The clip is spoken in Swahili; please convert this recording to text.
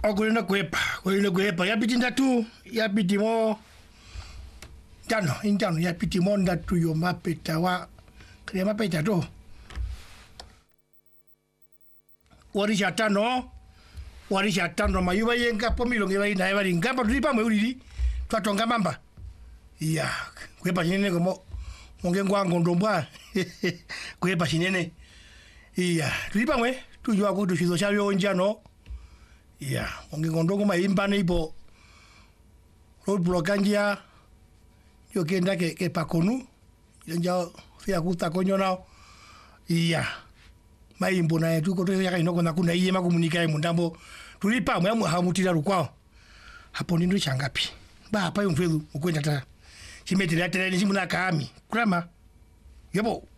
Okulina kwepa yapiti ndatu yapiti mo tano intano yapiti mo ndatu yo mapeta wa kre mapeta to warisha tano mayuba yenga pomilo ngewa ina ewa ngamba tulipa mwe ulili twatonga mamba iya kwepa chinene komo monge ngwango ndombwa kwepa chinene iya tulipa mwe tujua kutu shizo chavyo njano. Ya, onge ngondongo maimba neipo road blockanja yo kenda ke pakonu ya fia kuta konyo nao iya maimbo na yetu ko to yaka inoko na kuna iye makomunika mundambo tulipa mwe hamutira rukwao hapo nindu changapi ba hapa yomfelu ukwenda ta chimetera tera ni simuna kami krama yebo